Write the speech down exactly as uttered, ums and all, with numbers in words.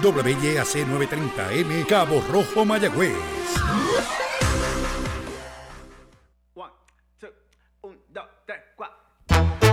W Y A C novecientos treinta M, Cabo Rojo, Mayagüez. One, two, un, dos, tres, cuatro.